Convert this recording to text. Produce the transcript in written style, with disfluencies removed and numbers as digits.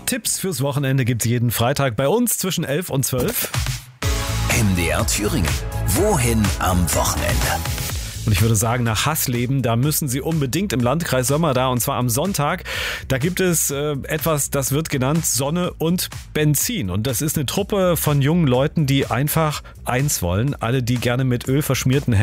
Tipps fürs Wochenende gibt's jeden Freitag bei uns zwischen 11 und 12. MDR Thüringen. Wohin am Wochenende? Und ich würde sagen, nach Hassleben, da müssen Sie unbedingt im Landkreis Sömmerda, und zwar am Sonntag. Da gibt es etwas, das wird genannt Sonne und Benzin. Und das ist eine Truppe von jungen Leuten, die einfach eins wollen. Alle, die gerne mit Öl verschmierten Händen